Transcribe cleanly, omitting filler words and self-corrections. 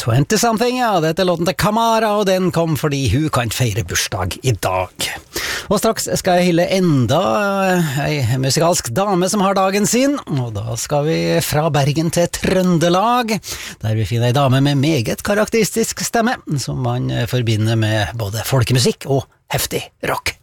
20-something, ja, dette er låten til Kamara, og den kom fordi hun kan feire bursdag i dag. Og straks skal jeg hylle enda ei musikalsk dame som har dagen sin, og da skal vi fra Bergen til Trøndelag, der vi finner ei dame med meget karakteristisk stemme, som man forbinder med både folkemusikk og heftig rock.